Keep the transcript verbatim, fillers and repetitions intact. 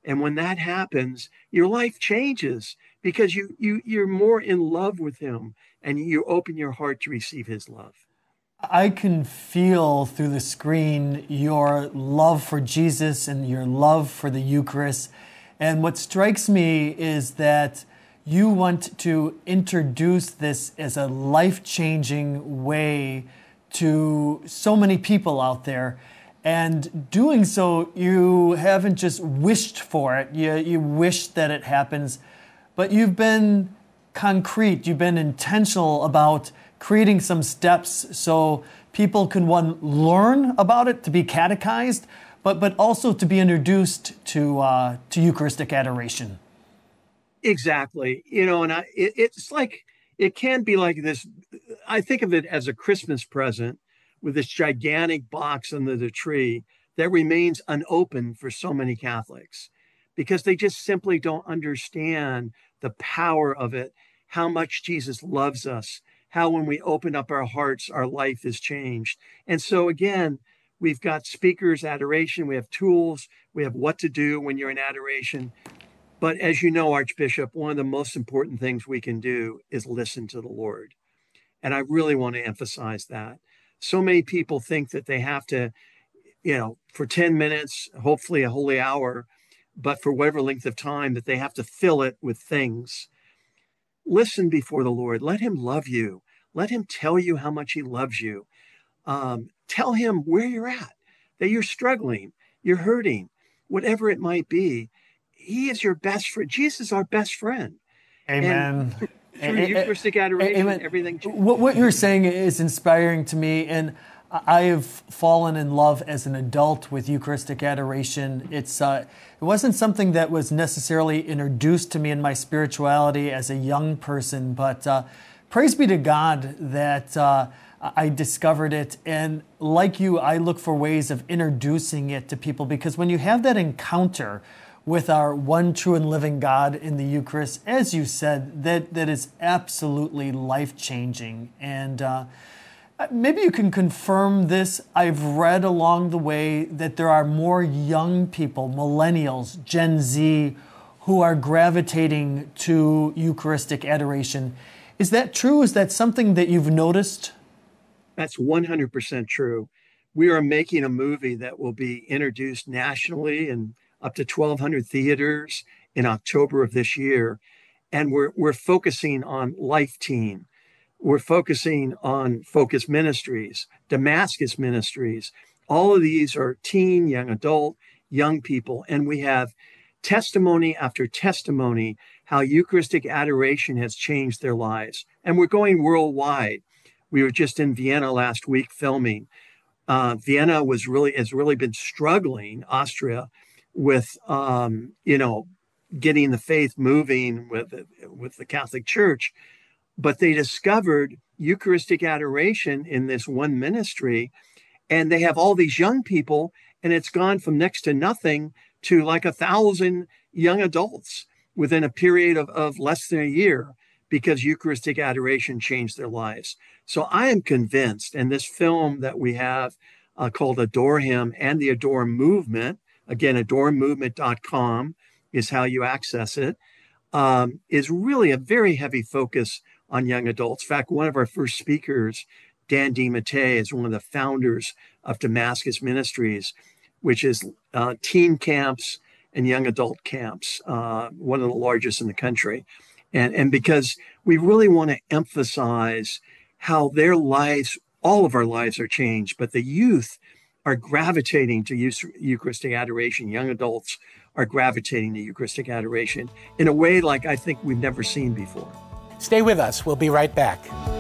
And when that happens, your life changes because you you you're more in love with him and you open your heart to receive his love. I can feel through the screen your love for Jesus and your love for the Eucharist. And what strikes me is that you want to introduce this as a life-changing way to so many people out there. And doing so, you haven't just wished for it, you, you wish that it happens, but you've been concrete, you've been intentional about creating some steps so people can, one, learn about it, to be catechized, but, but also to be introduced to, uh, to Eucharistic adoration. Exactly. You know, and I, it, it's like, it can be like this. I think of it as a Christmas present with this gigantic box under the tree that remains unopened for so many Catholics because they just simply don't understand the power of it, how much Jesus loves us, how when we open up our hearts, our life is changed. And so again, we've got speakers, adoration, we have tools, we have what to do when you're in adoration. But as you know, Archbishop, one of the most important things we can do is listen to the Lord. And I really want to emphasize that. So many people think that they have to, you know, for ten minutes, hopefully a holy hour, but for whatever length of time, that they have to fill it with things. Listen before the Lord. Let him love you. Let him tell you how much he loves you. Um, tell him where you're at, that you're struggling, you're hurting, whatever it might be. He is your best friend. Jesus is our best friend. Amen. And through Eucharistic adoration, Amen. Everything changes. What, what you're saying is inspiring to me, and I have fallen in love as an adult with Eucharistic adoration. It's uh, it wasn't something that was necessarily introduced to me in my spirituality as a young person, but uh, praise be to God that uh, I discovered it. And like you, I look for ways of introducing it to people, because when you have that encounter with our one true and living God in the Eucharist, as you said, that that is absolutely life-changing. And uh, maybe you can confirm this. I've read along the way that there are more young people, millennials, Gen Z, who are gravitating to Eucharistic adoration. Is that true? Is that something that you've noticed? That's one hundred percent true. We are making a movie that will be introduced nationally and up to twelve hundred theaters in October of this year. And we're, we're focusing on Life Teen. We're focusing on Focus Ministries, Damascus Ministries. All of these are teen, young adult, young people. And we have testimony after testimony how Eucharistic adoration has changed their lives. And we're going worldwide. We were just in Vienna last week filming. Uh, Vienna was really has really been struggling, Austria, with, um, you know, getting the faith moving with, with the Catholic Church. But they discovered Eucharistic adoration in this one ministry, and they have all these young people, and it's gone from next to nothing to like a thousand young adults within a period of, of less than a year, because Eucharistic adoration changed their lives. So I am convinced, and this film that we have uh, called Adore Him and the Adore Movement, again, adore movement dot com is how you access it, um, is really a very heavy focus on young adults. In fact, one of our first speakers, Dan DiMattei, is one of the founders of Damascus Ministries, which is uh, teen camps and young adult camps, uh, one of the largest in the country. And, and because we really want to emphasize how their lives, all of our lives are changed, but the youth are gravitating to Eucharistic adoration. Young adults are gravitating to Eucharistic adoration in a way like I think we've never seen before. Stay with us. We'll be right back.